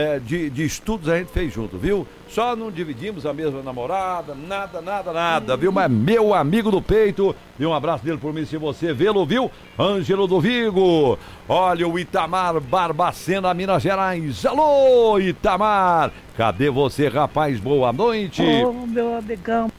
de estudos a gente fez junto, viu? Só não dividimos a mesma namorada, nada, viu? Mas meu amigo do peito, e um abraço dele por mim se você vê-lo, viu? Ângelo do Vigo. Olha o Itamar Barbacena, Minas Gerais. Alô, Itamar! Cadê você, rapaz? Boa noite. Ô, meu amigão,